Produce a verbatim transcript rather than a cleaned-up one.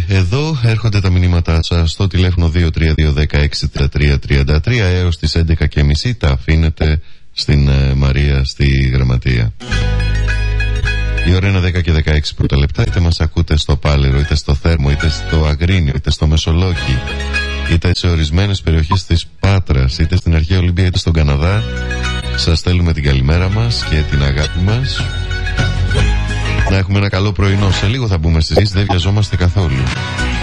εδώ έρχονται τα μηνύματά σας στο τηλέφωνο δύο τρία δύο ένα έξι τρία τρία τρία τρία έως τις έντεκα και μισή. Τα αφήνετε στην ε, Μαρία στη γραμματεία. Η ώρα είναι δέκα και δεκαέξι πρώτα λεπτά. Είτε μας ακούτε στο Πάλαιρο, είτε στο Θέρμο, είτε στο Αγρίνιο, είτε στο Μεσολόγγι, είτε σε ορισμένες περιοχές της Πάτρας, είτε στην Αρχαία Ολυμπία, είτε στον Καναδά. Σας στέλνουμε την καλημέρα μας και την αγάπη μας. Να έχουμε ένα καλό πρωινό. Σε λίγο θα μπούμε στις, δεν βιαζόμαστε καθόλου.